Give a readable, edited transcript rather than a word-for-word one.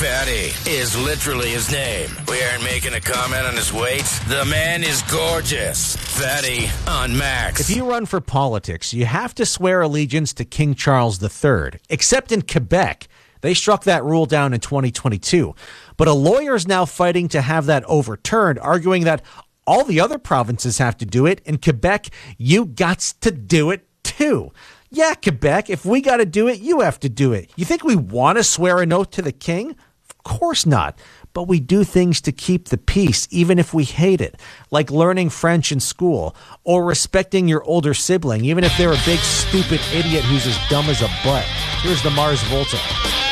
Fatty is literally his name. We aren't making a comment on his weight. The man is gorgeous. Fatty on Max. If you run for politics, you have to swear allegiance to King Charles III, except in Quebec. They struck that rule down in 2022. But a lawyer is now fighting to have that overturned, arguing that all the other provinces have to do it. In Quebec, you gots to do it too. Yeah, Quebec, if we got to do it, you have to do it. You think we want to swear an oath to the king? Of course not. But we do things to keep the peace, even if we hate it, like learning French in school or respecting your older sibling, even if they're a big, stupid idiot who's as dumb as a butt. Here's the Mars Volta.